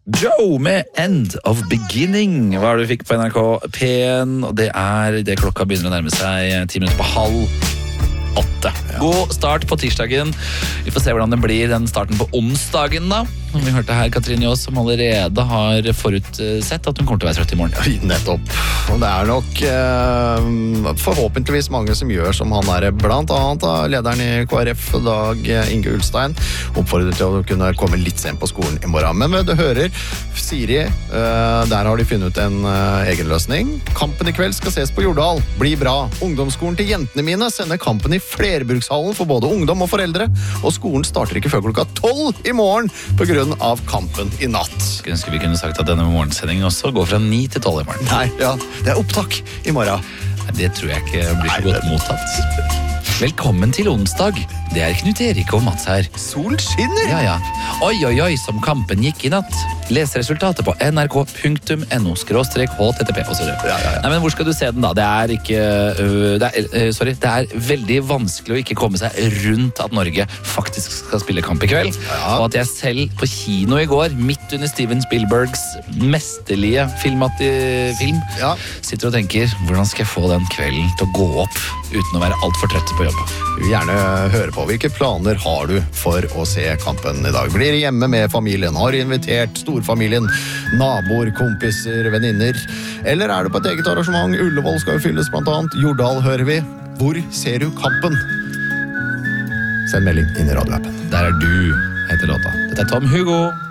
Joe med End of Beginning var det du fikk på NRK P1, og det er det klokka begynner å nærme seg 10 minutter på 7:30. God start på tirsdagen. Vi får se hvordan det blir den starten på onsdagen da. Vi hørte her Katrine Jås som allerede har forutsett at hun kommer til å være trøtt i morgen. Ja, nettopp. Og det er nok forhåpentligvis mange som gjør som han er, blant annet da, lederen i KrF, Dag Inge Ulstein, oppfordret til å kunne komme litt sent på skolen i morgen. Men du hører, Siri, der har de funnet ut en egen løsning. Kampen i kveld skal ses på Jordal. Bli bra. Ungdomsskolen til jentene mine sender kampen i flerbrukshallen for både ungdom og foreldre, og skolen starter ikke før klokka 12 i morgen på grunn av kampen i natt. Jeg ønsker vi kunne sagt at denne morgensendingen også går fra 9 til 12 i morgen. Nei, ja, det er opptak i morgen. Det tror jeg ikke blir så godt mottatt. Velkommen til onsdag. Det er Knut Erik og Mats her. Solen skinner! Ja. Oi, som kampen gikk i natt. Les resultatet på nrk.no/http og så videre. Ja. Nei, men hvor skal du se den da? Det er ikke... det er veldig vanskelig å ikke komme seg rundt at Norge faktisk skal spille kamp i kveld. Ja. Og at jeg selv på kino i går, midt under Steven Spielbergs mesterlige film, Ja. sitter og tenker, hvordan skal jeg få den kvelden til å gå opp uten å være alt for trøtt på jobb? Vi vil gjerne høre på. Hvilke planer har du for å se kampen i dag? Blir du hjemme med familien? Har du invitert storfamilien? Naboer, kompiser, venninner? Eller er du på et eget arrangement? Ullevål skal jo fylles blant annet. Jordal hører vi. Hvor ser du kampen? Send melding inn i radioappen. Der er du, heter låta. Dette er Tom Hugo.